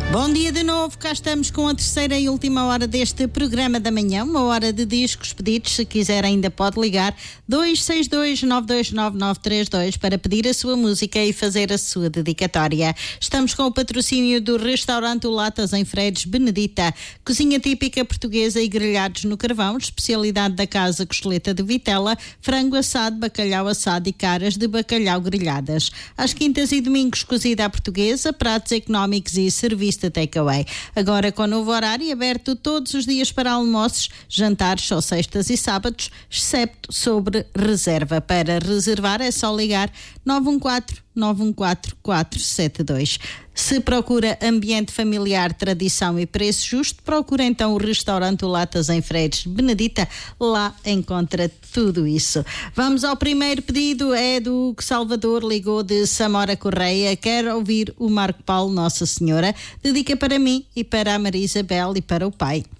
Bom dia de novo, cá estamos com a terceira e última hora deste programa da manhã, uma hora de discos pedidos. Se quiser ainda pode ligar 262-929932 para pedir a sua música e fazer a sua dedicatória. Estamos com o patrocínio do restaurante O Latas em Freires Benedita, cozinha típica portuguesa e grelhados no carvão, especialidade da casa costeleta de vitela, frango assado, bacalhau assado e caras de bacalhau grelhadas. Às quintas e domingos cozida à portuguesa, pratos económicos e serviço de takeaway. Agora com novo horário aberto todos os dias para almoços, jantares só sextas e sábados, excepto sobre reserva. Para reservar é só ligar 914-914-472. Se procura ambiente familiar, tradição e preço justo, procura então o restaurante O Latas em Freires Benedita. Lá encontra tudo isso. Vamos ao primeiro pedido, é do Salvador, ligou de Samora Correia. Quer ouvir o Marco Paulo, Nossa Senhora. Dedica para mim e para a Maria Isabel e para o pai.